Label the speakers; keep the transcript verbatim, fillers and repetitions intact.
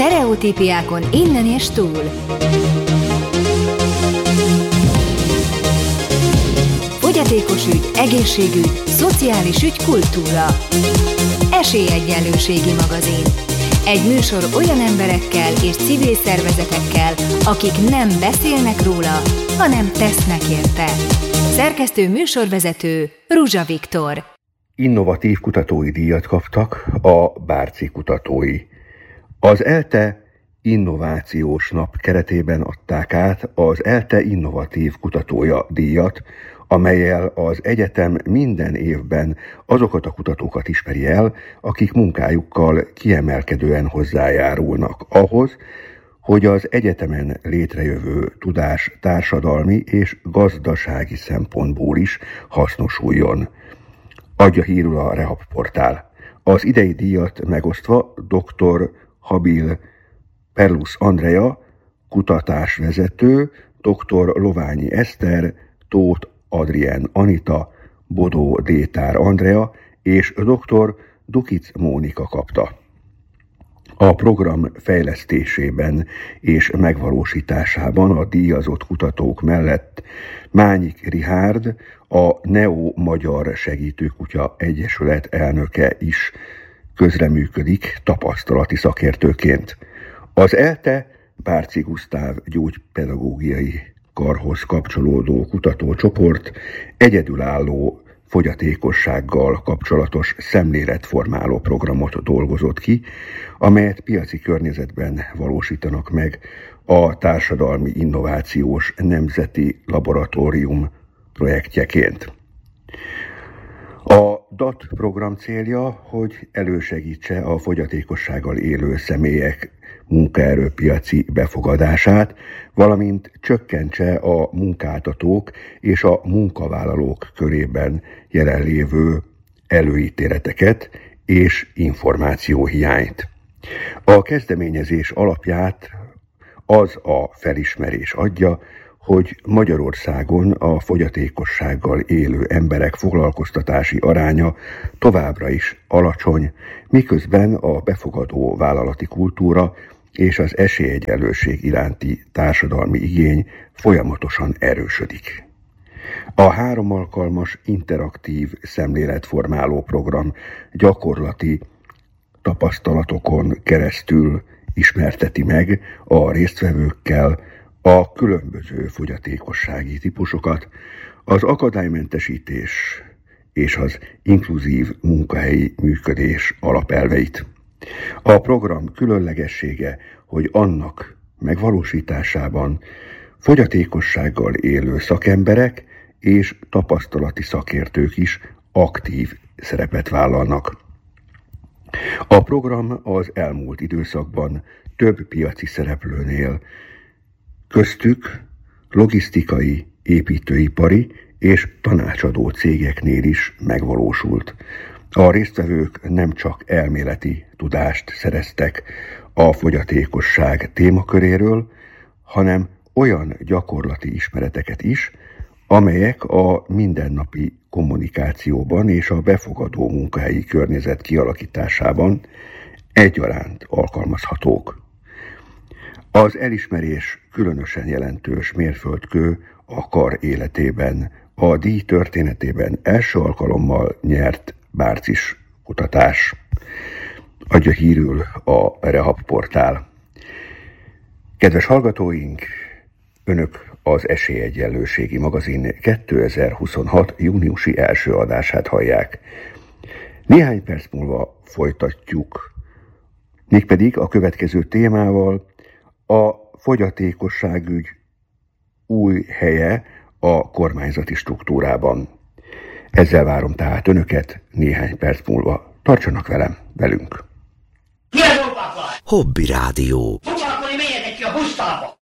Speaker 1: Sztereotípiákon innen és túl. Fogyatékos ügy, egészségügy, szociális ügy, kultúra. Esélyegyenlőségi magazin. Egy műsor olyan emberekkel és civil szervezetekkel, akik nem beszélnek róla, hanem tesznek érte. Szerkesztő műsorvezető Ruzsa Viktor.
Speaker 2: Innovatív kutatói díjat kaptak a Bárci kutatói. Az ELTE Innovációs Nap keretében adták át az ELTE Innovatív Kutatója díjat, amellyel az egyetem minden évben azokat a kutatókat ismeri el, akik munkájukkal kiemelkedően hozzájárulnak ahhoz, hogy az egyetemen létrejövő tudás társadalmi és gazdasági szempontból is hasznosuljon. Adja hírül a Rehab portál. Az idei díjat megosztva dr. Habil Perlusz Andrea, kutatásvezető, dr. Loványi Eszter, Tóth Adrien Anita, Bodó Détár Andrea és dr. Dukic Mónika kapta. A program fejlesztésében és megvalósításában a díjazott kutatók mellett Mányik Richárd, a Neo Magyar Segítőkutya Egyesület elnöke is közreműködik tapasztalati szakértőként. Az ELTE Bárci Gusztáv gyógypedagógiai karhoz kapcsolódó kutatócsoport egyedülálló fogyatékossággal kapcsolatos szemléletformáló programot dolgozott ki, amelyet piaci környezetben valósítanak meg a Társadalmi Innovációs Nemzeti Laboratórium projektjeként. A dé á té program célja, hogy elősegítse a fogyatékossággal élő személyek munkaerőpiaci befogadását, valamint csökkentse a munkáltatók és a munkavállalók körében jelenlévő előítéleteket és információhiányt. A kezdeményezés alapját az a felismerés adja, hogy Magyarországon a fogyatékossággal élő emberek foglalkoztatási aránya továbbra is alacsony, miközben a befogadó vállalati kultúra és az esélyegyenlőség iránti társadalmi igény folyamatosan erősödik. A három alkalmas interaktív szemléletformáló program gyakorlati tapasztalatokon keresztül ismerteti meg a résztvevőkkel a különböző fogyatékossági típusokat, az akadálymentesítés és az inkluzív munkahelyi működés alapelveit. A program különlegessége, hogy annak megvalósításában fogyatékossággal élő szakemberek és tapasztalati szakértők is aktív szerepet vállalnak. A program az elmúlt időszakban több piaci szereplőnél, köztük logisztikai, építőipari és tanácsadó cégeknél is megvalósult. A résztvevők nem csak elméleti tudást szereztek a fogyatékosság témaköréről, hanem olyan gyakorlati ismereteket is, amelyek a mindennapi kommunikációban és a befogadó munkahelyi környezet kialakításában egyaránt alkalmazhatók. Az elismerés különösen jelentős mérföldkő a kar életében, a díj történetében első alkalommal nyert bárcis kutatás. Adja hírül a Rehab portál. Kedves hallgatóink, Önök az Esélyegyenlőségi magazin kétezer-huszonhat. júniusi első adását hallják. Néhány perc múlva folytatjuk, mégpedig a következő témával: a fogyatékosságügy új helye a kormányzati struktúrában. Ezzel várom tehát Önöket néhány perc múlva. Tartsanak velem, velünk!
Speaker 3: Hobby Rádió.